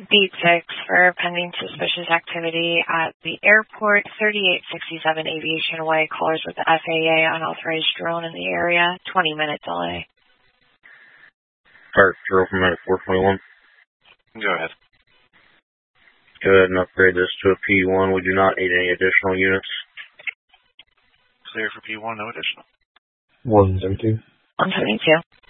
8-6 for pending suspicious activity at the airport, 3867 Aviation Way. Callers with the FAA unauthorized drone in the area, 20-minute delay. Park 0 from 9421. Go ahead. Go ahead and upgrade this to a P1. We do not need any additional units. Clear for P1, no additional. 172. 172.